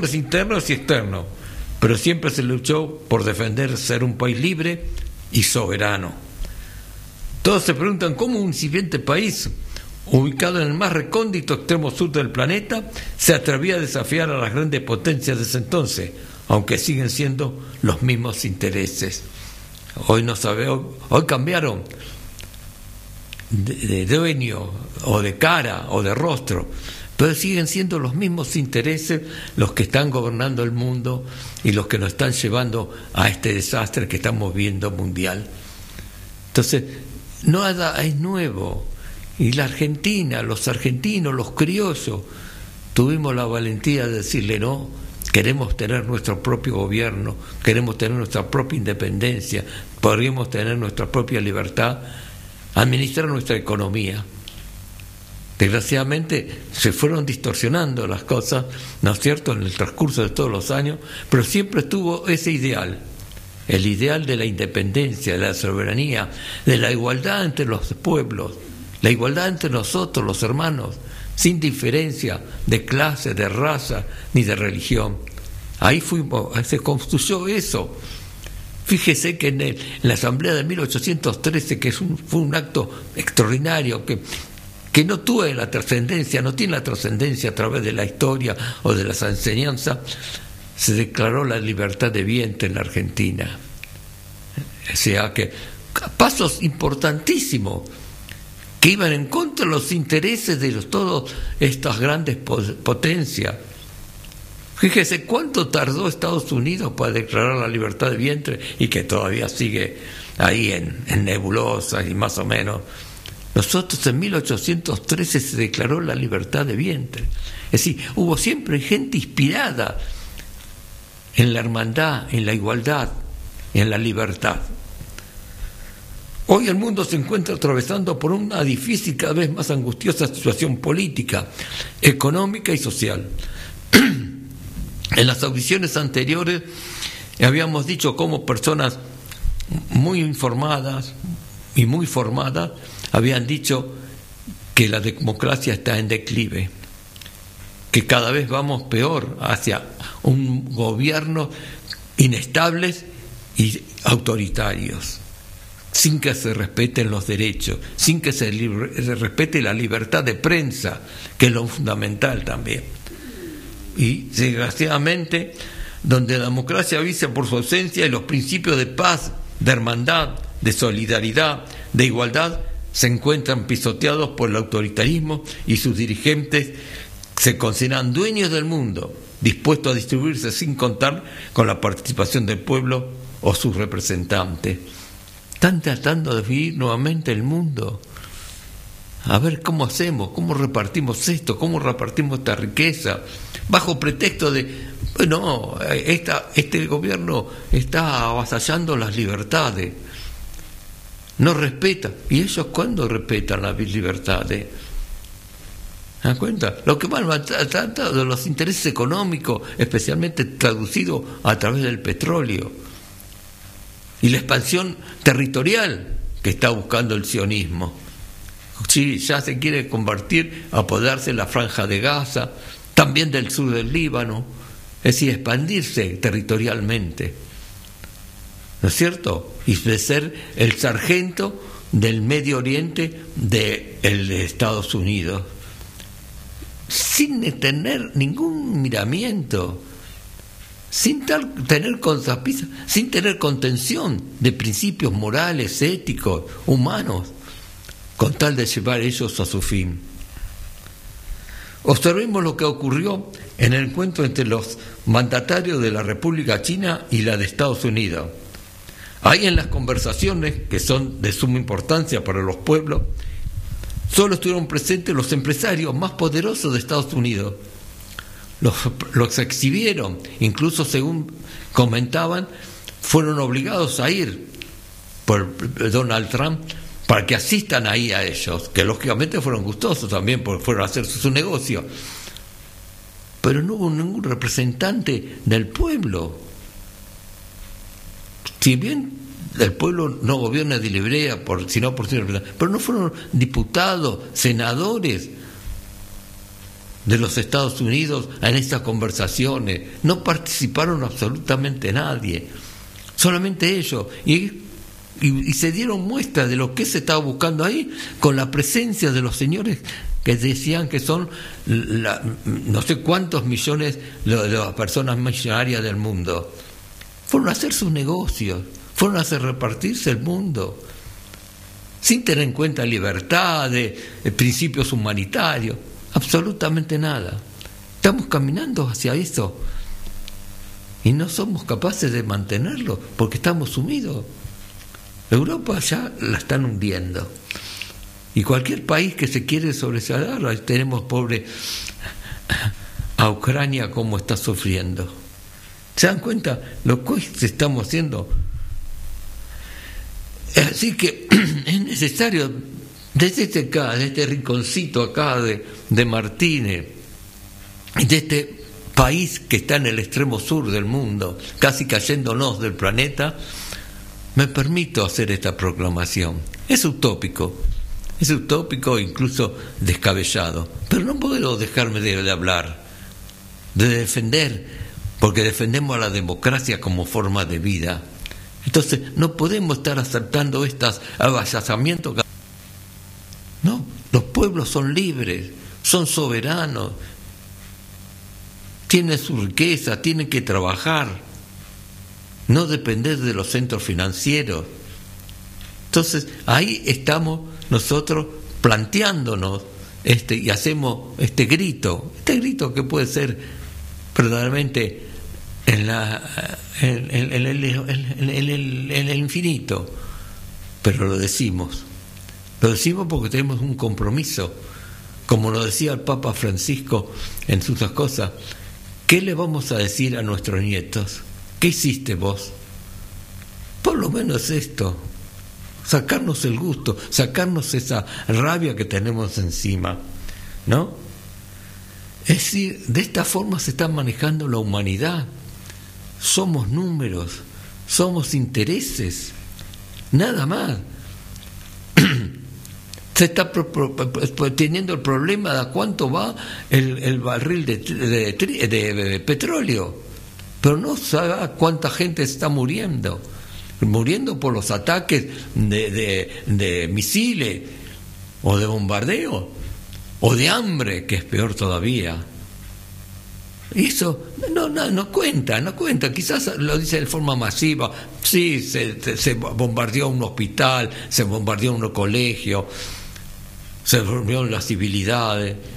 internos y externos, pero siempre se luchó por defender ser un país libre y soberano. Todos se preguntan cómo un incipiente país, ubicado en el más recóndito extremo sur del planeta, se atrevía a desafiar a las grandes potencias de ese entonces, aunque siguen siendo los mismos intereses. Hoy cambiaron de dueño, o de cara, o de rostro, pero siguen siendo los mismos intereses los que están gobernando el mundo y los que nos están llevando a este desastre que estamos viendo mundial. Entonces, nada es nuevo. Y la Argentina, los argentinos, los criollos, tuvimos la valentía de decirle no, queremos tener nuestro propio gobierno, queremos tener nuestra propia independencia, podríamos tener nuestra propia libertad, administrar nuestra economía. Desgraciadamente se fueron distorsionando las cosas, ¿no es cierto?, en el transcurso de todos los años, pero siempre estuvo ese ideal, el ideal de la independencia, de la soberanía, de la igualdad entre los pueblos, la igualdad entre nosotros, los hermanos, sin diferencia de clase, de raza, ni de religión. Ahí se construyó eso. Fíjese que en la Asamblea de 1813, que fue un acto extraordinario, que no tuvo la trascendencia, no tiene la trascendencia a través de la historia o de las enseñanzas, se declaró la libertad de vientre en la Argentina. O sea que pasos importantísimos que iban en contra de los intereses de todas estas grandes potencias. Fíjese cuánto tardó Estados Unidos para declarar la libertad de vientre y que todavía sigue ahí en nebulosas y más o menos. Nosotros en 1813 se declaró la libertad de vientre. Es decir, hubo siempre gente inspirada en la hermandad, en la igualdad, en la libertad. Hoy el mundo se encuentra atravesando por una difícil, cada vez más angustiosa situación política, económica y social. En las audiciones anteriores habíamos dicho cómo personas muy informadas y muy formadas habían dicho que la democracia está en declive, que cada vez vamos peor hacia un gobierno inestables y autoritarios, sin que se respeten los derechos, sin que se respete la libertad de prensa, que es lo fundamental también. Y desgraciadamente, donde la democracia avisa por su ausencia y los principios de paz, de hermandad, de solidaridad, de igualdad, se encuentran pisoteados por el autoritarismo y sus dirigentes se consideran dueños del mundo, dispuestos a distribuirse sin contar con la participación del pueblo o sus representantes. Están tratando de vivir nuevamente el mundo. A ver cómo hacemos, cómo repartimos esto, cómo repartimos esta riqueza, bajo pretexto de, bueno, este gobierno está avasallando las libertades, no respeta. ¿Y ellos cuándo respetan las libertades? ¿Se dan cuenta? Lo que más trata de los intereses económicos, especialmente traducido a través del petróleo, y la expansión territorial que está buscando el sionismo. Sí, ya se quiere convertir, apoderarse la franja de Gaza, también del sur del Líbano, es decir, expandirse territorialmente, ¿no es cierto? Y de ser el sargento del Medio Oriente de Estados Unidos, sin tener ningún miramiento, sin tener contención de principios morales, éticos, humanos, con tal de llevar ellos a su fin. Observemos lo que ocurrió en el encuentro entre los mandatarios de la República China y la de Estados Unidos. Ahí en las conversaciones, que son de suma importancia para los pueblos, solo estuvieron presentes los empresarios más poderosos de Estados Unidos. Los exhibieron, incluso según comentaban, fueron obligados a ir por Donald Trump para que asistan ahí a ellos, que lógicamente fueron gustosos también porque fueron a hacer su negocio. Pero no hubo ningún representante del pueblo. Si bien el pueblo no gobierna de librea, sino por sí, pero no fueron diputados, senadores. de los Estados Unidos en estas conversaciones. No participaron absolutamente nadie, solamente ellos, y se dieron muestra de lo que se estaba buscando ahí, con la presencia de los señores que decían que son no sé cuántos millones de las personas millonarias del mundo. Fueron a hacer sus negocios, fueron a hacer repartirse el mundo, sin tener en cuenta libertad, principios humanitarios, absolutamente nada. Estamos caminando hacia eso y no somos capaces de mantenerlo porque estamos sumidos. Europa ya la están hundiendo, y cualquier país que se quiere sobresalir, ahí tenemos pobre a Ucrania como está sufriendo. ¿Se dan cuenta lo que estamos haciendo? Así que es necesario, desde este rinconcito acá de Martínez, de este país que está en el extremo sur del mundo, casi cayéndonos del planeta, me permito hacer esta proclamación. Es utópico, incluso descabellado, pero no puedo dejarme de hablar, de defender, porque defendemos a la democracia como forma de vida. Entonces no podemos estar aceptando estos avasallamientos. No, los pueblos son libres, son soberanos, tienen su riqueza, tienen que trabajar, no depender de los centros financieros. Entonces ahí estamos nosotros planteándonos y hacemos este grito que puede ser verdaderamente en el infinito, pero lo decimos porque tenemos un compromiso, como lo decía el Papa Francisco en sus cosas. ¿Qué le vamos a decir a nuestros nietos? ¿Qué hiciste vos? Por lo menos esto, sacarnos el gusto, sacarnos esa rabia que tenemos encima, ¿no? Es decir, de esta forma se está manejando la humanidad. Somos números, somos intereses, nada más. Se está teniendo el problema de cuánto va el barril de petróleo, pero no sabe cuánta gente está muriendo por los ataques de misiles o de bombardeo o de hambre, que es peor todavía. Eso no cuenta, quizás lo dice de forma masiva. Sí, se bombardeó un hospital, se bombardeó un colegio, se bombardearon las civilidades,